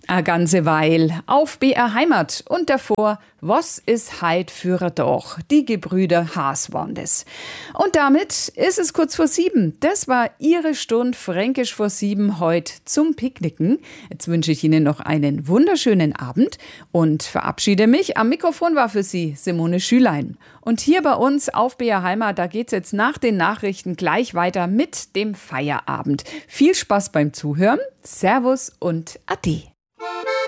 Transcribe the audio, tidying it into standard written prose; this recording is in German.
A ganze Weil auf BR Heimat und davor Was ist heit für doch? Die Gebrüder Haas waren das. Und damit ist es kurz vor 7. Das war Ihre Stunde Fränkisch vor 7 heute zum Picknicken. Jetzt wünsche ich Ihnen noch einen wunderschönen Abend und verabschiede mich. Am Mikrofon war für Sie Simone Schülein. Und hier bei uns auf BR Heimat, da geht's jetzt nach den Nachrichten gleich weiter mit dem Feierabend. Viel Spaß beim Zuhören. Servus und Ade.